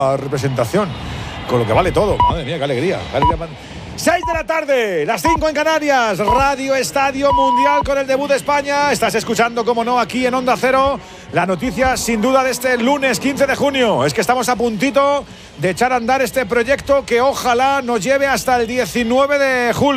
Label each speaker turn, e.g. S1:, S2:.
S1: representación, con lo que vale todo. Madre mía, qué alegría. 6 de la tarde, las 5 en Canarias, Radio Estadio Mundial con el debut de España. Estás escuchando, como no, aquí en Onda Cero, la noticia sin duda de este lunes 15 de junio. Es que estamos a puntito de echar a andar este proyecto que ojalá nos lleve hasta el 19 de julio.